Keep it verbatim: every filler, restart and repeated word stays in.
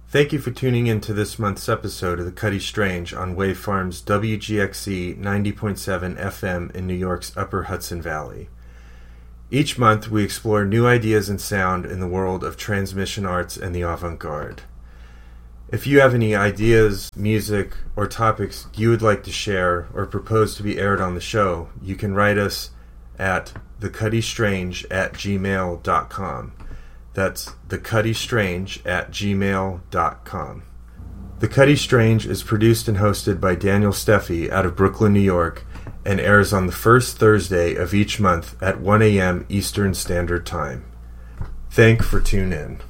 Thank you for tuning in to this month's episode of The Cuddy Strange on Wave Farm's W G X C ninety point seven F M in New York's Upper Hudson Valley. Each month, we explore new ideas and sound in the world of transmission arts and the avant-garde. If you have any ideas, music, or topics you would like to share or propose to be aired on the show, you can write us at thecuddystrange at gmail dot com. That's thecuddystrange at gmail dot com. The Cuddy Strange is produced and hosted by Daniel Steffi out of Brooklyn, New York, and airs on the first Thursday of each month at one a.m. Eastern Standard Time. Thank for tune in.